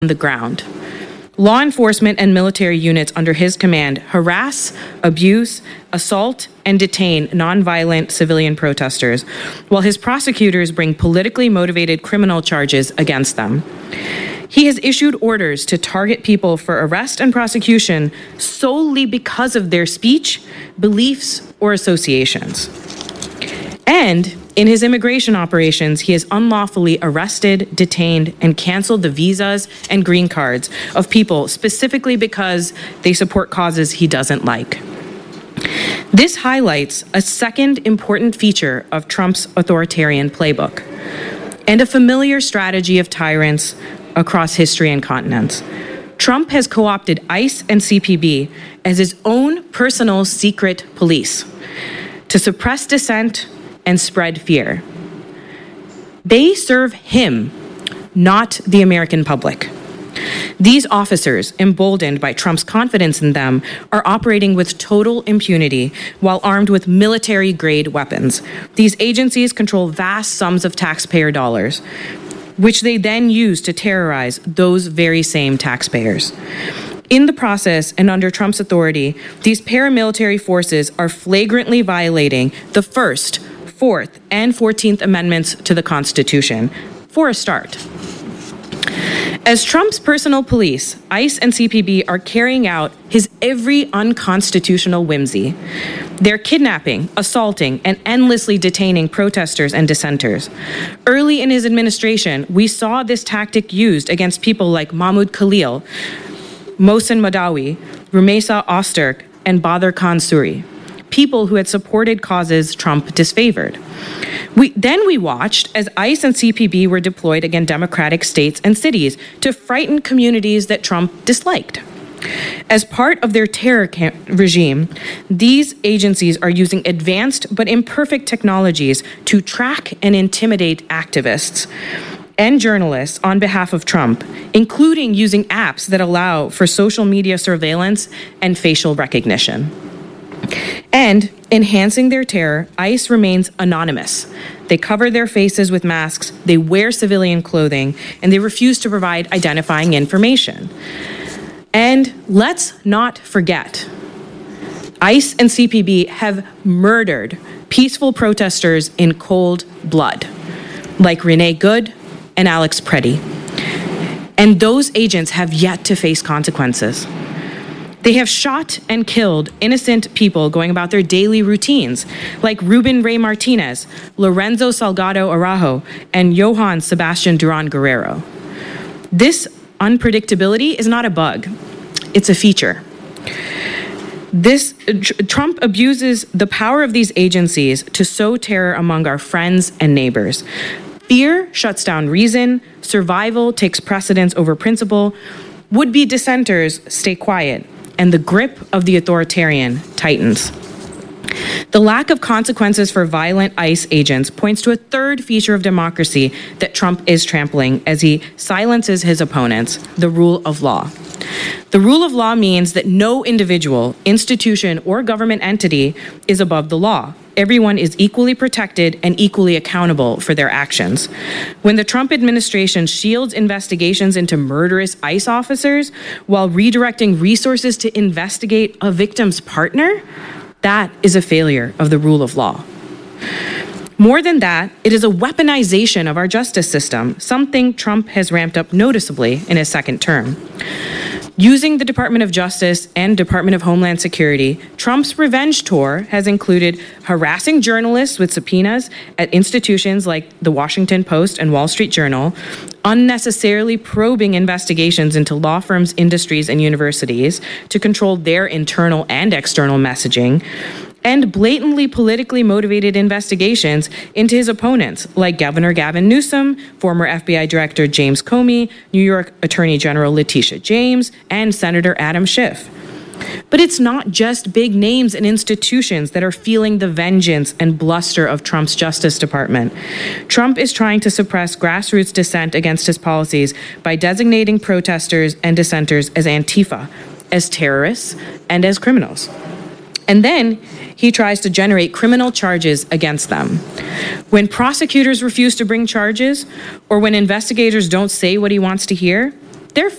the ground. Law enforcement and military units under his command harass, abuse, assault, and detain nonviolent civilian protesters, while his prosecutors bring politically motivated criminal charges against them. He has issued orders to target people for arrest and prosecution solely because of their speech, beliefs, or associations. And in his immigration operations, he has unlawfully arrested, detained, and canceled the visas and green cards of people specifically because they support causes he doesn't like. This highlights a second important feature of Trump's authoritarian playbook and a familiar strategy of tyrants across history and continents. Trump has co-opted ICE and CPB as his own personal secret police to suppress dissent and spread fear. They serve him, not the American public. These officers, emboldened by Trump's confidence in them, are operating with total impunity while armed with military-grade weapons. These agencies control vast sums of taxpayer dollars, which they then use to terrorize those very same taxpayers. In the process, and under Trump's authority, these paramilitary forces are flagrantly violating the First, Fourth, and 14th Amendments to the Constitution, for a start. As Trump's personal police, ICE and CPB are carrying out his every unconstitutional whimsy. They're kidnapping, assaulting, and endlessly detaining protesters and dissenters. Early in his administration, we saw this tactic used against people like Mahmoud Khalil, Mohsen Madawi, Rumeysa Ozturk, and Badr Khan Suri, people who had supported causes Trump disfavored. We watched as ICE and CPB were deployed against democratic states and cities to frighten communities that Trump disliked. As part of their terror regime, these agencies are using advanced but imperfect technologies to track and intimidate activists and journalists on behalf of Trump, including using apps that allow for social media surveillance and facial recognition. And enhancing their terror, ICE remains anonymous. They cover their faces with masks, they wear civilian clothing, and they refuse to provide identifying information. And let's not forget, ICE and CPB have murdered peaceful protesters in cold blood, like Renee Good and Alex Preddy. And those agents have yet to face consequences. They have shot and killed innocent people going about their daily routines, like Ruben Ray Martinez, Lorenzo Salgado Araujo, and Johann Sebastian Duran Guerrero. This unpredictability is not a bug, it's a feature. Trump abuses the power of these agencies to sow terror among our friends and neighbors. Fear shuts down reason, survival takes precedence over principle, would-be dissenters stay quiet, and the grip of the authoritarian tightens. The lack of consequences for violent ICE agents points to a third feature of democracy that Trump is trampling as he silences his opponents, the rule of law. The rule of law means that no individual, institution, or government entity is above the law. Everyone is equally protected and equally accountable for their actions. When the Trump administration shields investigations into murderous ICE officers while redirecting resources to investigate a victim's partner, that is a failure of the rule of law. More than that, it is a weaponization of our justice system, something Trump has ramped up noticeably in his second term. Using the Department of Justice and Department of Homeland Security, Trump's revenge tour has included harassing journalists with subpoenas at institutions like the Washington Post and Wall Street Journal, unnecessarily probing investigations into law firms, industries, and universities to control their internal and external messaging, and blatantly politically motivated investigations into his opponents, like Governor Gavin Newsom, former FBI Director James Comey, New York Attorney General Letitia James, and Senator Adam Schiff. But it's not just big names and institutions that are feeling the vengeance and bluster of Trump's Justice Department. Trump is trying to suppress grassroots dissent against his policies by designating protesters and dissenters as Antifa, as terrorists, and as criminals. And then he tries to generate criminal charges against them. When prosecutors refuse to bring charges, or when investigators don't say what he wants to hear, Therefore,